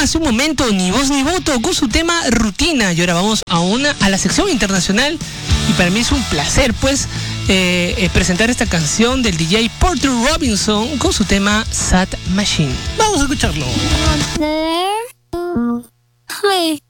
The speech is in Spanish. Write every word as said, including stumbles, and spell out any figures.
hace un momento Ni Voz Ni Voto con su tema Rutina. Y ahora vamos a una a la sección internacional. Y para mí es un placer, pues, eh, eh, presentar esta canción del D J Porter Robinson con su tema Sad Machine. Vamos a escucharlo. Hey.